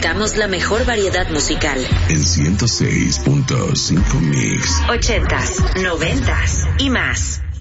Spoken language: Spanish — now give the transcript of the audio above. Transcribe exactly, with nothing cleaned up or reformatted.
buscamos la mejor variedad musical. En ciento seis punto cinco Mix. Ochentas, noventas y más.